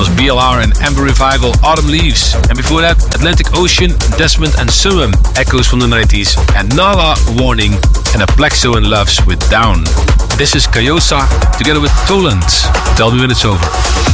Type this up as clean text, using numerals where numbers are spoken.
was BLR and Amber Revival, Autumn Leaves. And before that, Atlantic Ocean, Desmond and Summum, echoes from the 90s. And Nala, Warning, and Aplexo and Loves with Down. This is Kayosa together with Toland. Tell me when it's over.